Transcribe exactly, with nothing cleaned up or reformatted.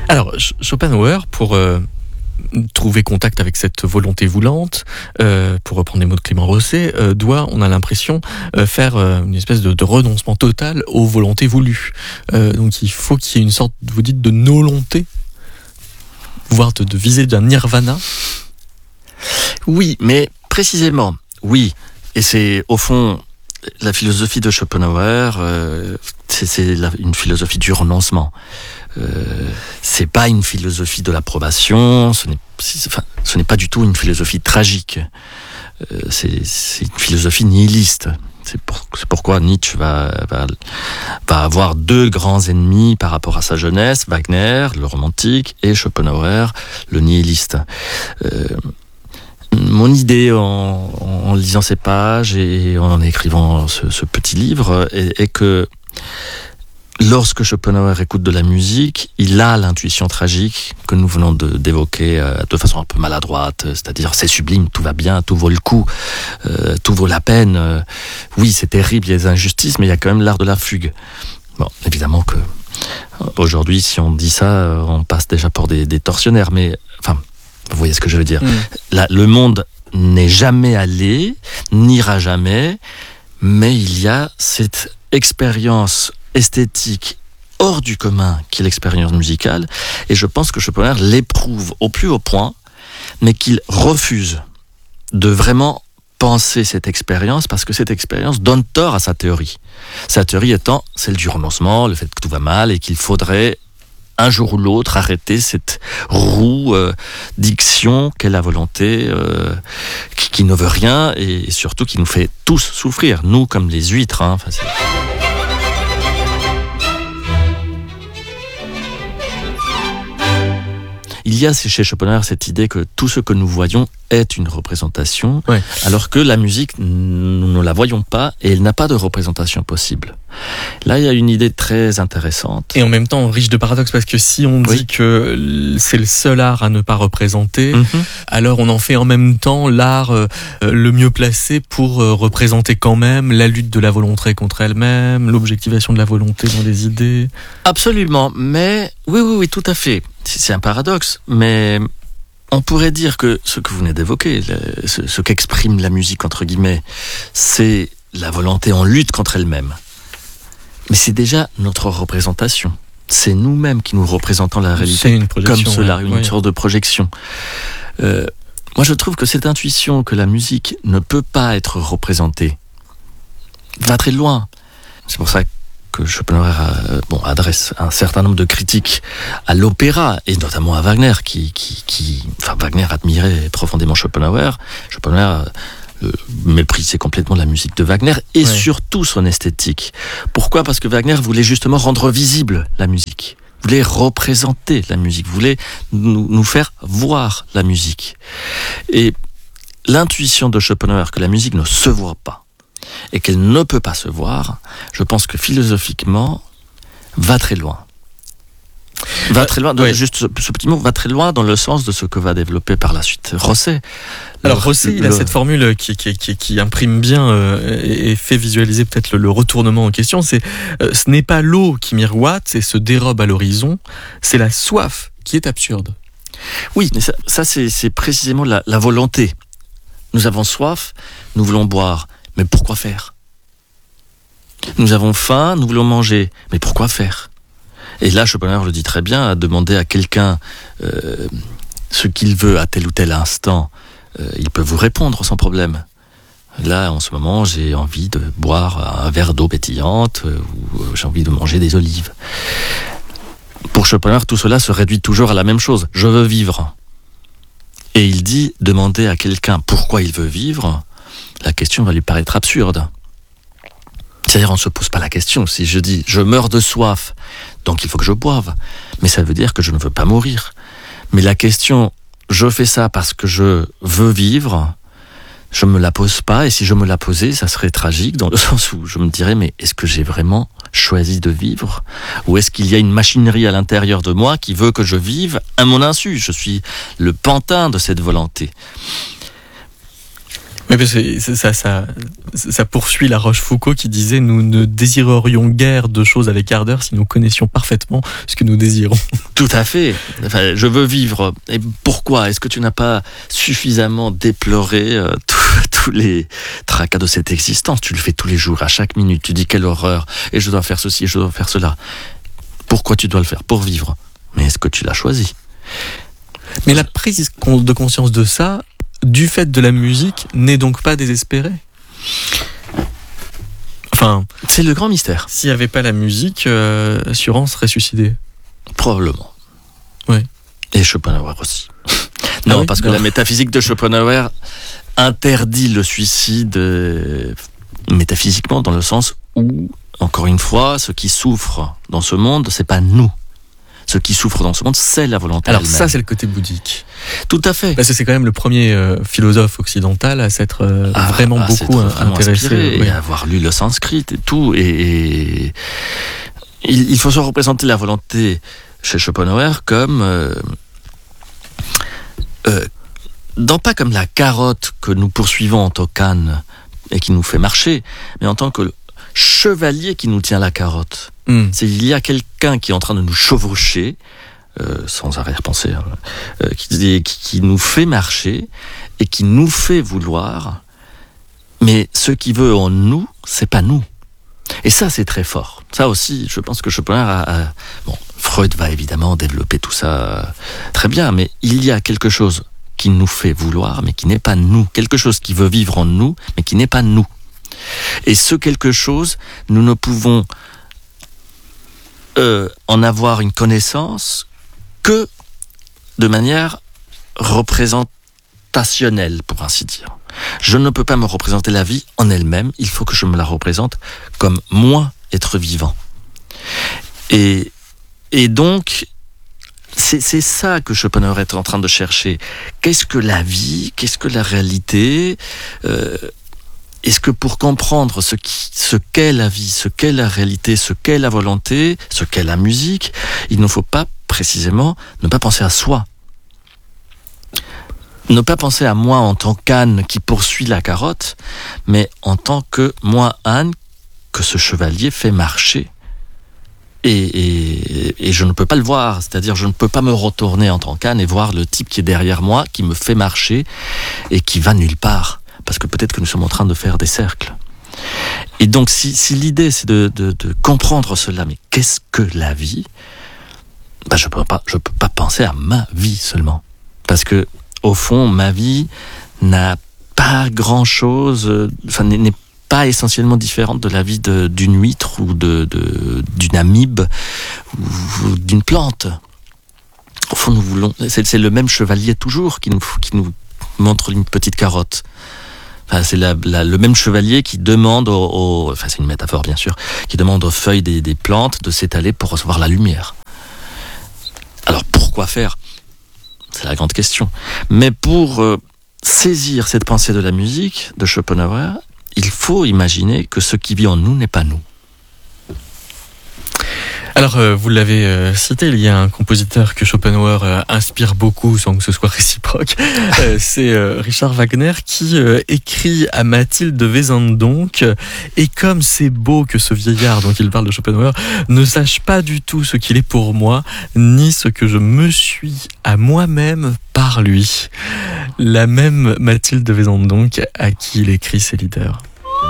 Alors, Schopenhauer, pour euh, trouver contact avec cette volonté voulante, euh, pour reprendre les mots de Clément Rosset, euh, doit, on a l'impression, euh, faire euh, une espèce de, de renoncement total aux volontés voulues. Euh, donc il faut qu'il y ait une sorte, vous dites, de nolonté, voire de, de visée d'un nirvana. Oui, mais précisément, oui. Et c'est, au fond, la philosophie de Schopenhauer, euh, c'est, c'est la, une philosophie du renoncement. Euh, c'est pas une philosophie de l'approbation, ce n'est, c'est, enfin, ce n'est pas du tout une philosophie tragique. Euh, c'est, c'est une philosophie nihiliste. C'est, pour, c'est pourquoi Nietzsche va, va, va avoir deux grands ennemis par rapport à sa jeunesse, Wagner, le romantique, et Schopenhauer, le nihiliste. Euh, Mon idée en, en lisant ces pages et en écrivant ce, ce petit livre est, est que lorsque Schopenhauer écoute de la musique, il a l'intuition tragique que nous venons de, d'évoquer euh, de façon un peu maladroite, c'est-à-dire c'est sublime, tout va bien, tout vaut le coup, euh, tout vaut la peine. Euh, oui, c'est terrible, il y a des injustices, mais il y a quand même l'art de la fugue. Bon, évidemment que aujourd'hui, si on dit ça, on passe déjà pour des, des tortionnaires, mais enfin... Vous voyez ce que je veux dire. Mmh. Là, le monde n'est jamais allé, n'ira jamais, mais il y a cette expérience esthétique hors du commun qui est l'expérience musicale, et je pense que Schopenhauer l'éprouve au plus haut point, mais qu'il refuse de vraiment penser cette expérience, parce que cette expérience donne tort à sa théorie. Sa théorie étant celle du renoncement, le fait que tout va mal, et qu'il faudrait un jour ou l'autre, arrêter cette roue euh, diction qu'est la volonté, euh, qui, qui ne veut rien et surtout qui nous fait tous souffrir, nous comme les huîtres. Hein. Enfin, c'est... Il y a chez Schopenhauer cette idée que tout ce que nous voyons est une représentation, ouais. Alors que la musique, nous ne la voyons pas et elle n'a pas de représentation possible. Là, il y a une idée très intéressante. Et en même temps, riche de paradoxes, parce que si on oui. dit que c'est le seul art à ne pas représenter, mm-hmm. alors on en fait en même temps l'art euh, le mieux placé pour euh, représenter quand même la lutte de la volonté contre elle-même, l'objectivation de la volonté dans les idées. Absolument, mais oui, oui, oui, tout à fait. C'est un paradoxe, mais on pourrait dire que ce que vous venez d'évoquer, le, ce, ce qu'exprime la musique, entre guillemets, c'est la volonté en lutte contre elle-même. Mais c'est déjà notre représentation. C'est nous-mêmes qui nous représentons la réalité comme cela, une ouais. sorte de projection. Euh, moi, je trouve que cette intuition que la musique ne peut pas être représentée va très loin. C'est pour ça que que Schopenhauer euh, bon, adresse un certain nombre de critiques à l'opéra, et notamment à Wagner, qui, qui, qui, enfin, Wagner admirait profondément Schopenhauer. Schopenhauer euh, méprisait complètement la musique de Wagner, et ouais. surtout son esthétique. Pourquoi ? Parce que Wagner voulait justement rendre visible la musique, voulait représenter la musique, voulait nous, nous faire voir la musique. Et l'intuition de Schopenhauer que la musique ne se voit pas, et qu'elle ne peut pas se voir, je pense que philosophiquement, va très loin. Va très loin, ouais. juste ce, ce petit mot, va très loin dans le sens de ce que va développer par la suite Rosset. Alors le, Rosset, il le... a cette formule qui, qui, qui, qui imprime bien euh, et, et fait visualiser peut-être le, le retournement en question, c'est euh, ce n'est pas l'eau qui miroite et se dérobe à l'horizon, c'est la soif qui est absurde. Oui, mais ça, ça c'est, c'est précisément la, la volonté. Nous avons soif, nous voulons boire. Mais pourquoi faire ? Nous avons faim, nous voulons manger. Mais pourquoi faire ? Et là, Schopenhauer le dit très bien, à demander à quelqu'un euh, ce qu'il veut à tel ou tel instant, euh, il peut vous répondre sans problème. Là, en ce moment, j'ai envie de boire un verre d'eau pétillante euh, ou euh, j'ai envie de manger des olives. Pour Schopenhauer, tout cela se réduit toujours à la même chose. Je veux vivre. Et il dit, demander à quelqu'un pourquoi il veut vivre, la question va lui paraître absurde. C'est-à-dire, on ne se pose pas la question. Si je dis, je meurs de soif, donc il faut que je boive. Mais ça veut dire que je ne veux pas mourir. Mais la question, je fais ça parce que je veux vivre, je ne me la pose pas. Et si je me la posais, ça serait tragique, dans le sens où je me dirais, mais est-ce que j'ai vraiment choisi de vivre ? Ou est-ce qu'il y a une machinerie à l'intérieur de moi qui veut que je vive à mon insu ? Je suis le pantin de cette volonté. Oui, parce que ça, ça, ça poursuit la Rochefoucauld qui disait « Nous ne désirerions guère de choses avec ardeur si nous connaissions parfaitement ce que nous désirons. » Tout à fait. Enfin, je veux vivre. Et pourquoi ? Est-ce que tu n'as pas suffisamment déploré euh, tous les tracas de cette existence ? Tu le fais tous les jours, à chaque minute. Tu dis quelle horreur, et je dois faire ceci, et je dois faire cela. Pourquoi tu dois le faire ? Pour vivre. Mais est-ce que tu l'as choisi ? Mais la prise de conscience de ça, du fait de la musique, n'est donc pas désespérée. Enfin, c'est le grand mystère. S'il n'y avait pas la musique, euh, Assurance serait suicidée. Probablement. Oui. Et Schopenhauer aussi. non, ah oui, parce que non. La métaphysique de Schopenhauer interdit le suicide euh, métaphysiquement, dans le sens où, encore une fois, ce qui souffre dans ce monde, c'est pas nous. Ce qui souffre dans ce monde, c'est la volonté Alors elle-même. Ça, c'est le côté bouddhique. Tout à fait. Parce que c'est quand même le premier euh, philosophe occidental à s'être euh, ah, vraiment à beaucoup s'être vraiment intéressé. Oui. Et avoir lu le sanskrit et tout. Et, et il, il faut se représenter la volonté chez Schopenhauer comme... Euh, euh, non pas comme la carotte que nous poursuivons en tant qu'âne et qui nous fait marcher, mais en tant que chevalier qui nous tient la carotte. Mm. C'est il y a quelqu'un qui est en train de nous chevaucher, euh, sans arrière-pensée, hein, euh, qui, qui, qui nous fait marcher et qui nous fait vouloir. Mais ce qui veut en nous, c'est pas nous. Et ça, c'est très fort. Ça aussi, je pense que Schopenhauer a, a... Bon, Freud va évidemment développer tout ça très bien, mais il y a quelque chose qui nous fait vouloir, mais qui n'est pas nous. Quelque chose qui veut vivre en nous, mais qui n'est pas nous. Et ce quelque chose, nous ne pouvons euh, en avoir une connaissance que de manière représentationnelle, pour ainsi dire. Je ne peux pas me représenter la vie en elle-même, il faut que je me la représente comme moi, être vivant. Et, et donc, c'est, c'est ça que Schopenhauer est en train de chercher. Qu'est-ce que la vie ? Qu'est-ce que la réalité ? euh, Est-ce que pour comprendre ce, qui, ce qu'est la vie, ce qu'est la réalité, ce qu'est la volonté, ce qu'est la musique, il ne faut pas précisément ne pas penser à soi. Ne pas penser à moi en tant qu'âne qui poursuit la carotte, mais en tant que moi âne que ce chevalier fait marcher. Et, et, et je ne peux pas le voir, c'est-à-dire je ne peux pas me retourner en tant qu'âne et voir le type qui est derrière moi, qui me fait marcher et qui va nulle part. Parce que peut-être que nous sommes en train de faire des cercles. Et donc, si, si l'idée, c'est de, de, de comprendre cela, mais qu'est-ce que la vie ? Ben, je peux pas, je peux pas penser à ma vie seulement. Parce que, au fond, ma vie n'a pas grand-chose, enfin, n'est, n'est pas essentiellement différente de la vie de, d'une huître ou de, de, d'une amibe ou, ou d'une plante. Au fond, nous voulons, c'est, c'est le même chevalier toujours qui nous, qui nous montre une petite carotte. Enfin, c'est la, la, le même chevalier qui demande aux, aux, enfin c'est une métaphore bien sûr, qui demande aux feuilles des, des plantes de s'étaler pour recevoir la lumière. Alors pourquoi faire ? C'est la grande question. Mais pour euh, saisir cette pensée de la musique de Schopenhauer, il faut imaginer que ce qui vit en nous n'est pas nous. Alors, euh, vous l'avez euh, cité, il y a un compositeur que Schopenhauer euh, inspire beaucoup, sans que ce soit réciproque. Euh, c'est euh, Richard Wagner qui euh, écrit à Mathilde Wesendonck. Et comme c'est beau que ce vieillard dont il parle de Schopenhauer ne sache pas du tout ce qu'il est pour moi, ni ce que je me suis à moi-même par lui. La même Mathilde Wesendonck à qui il écrit ses leaders.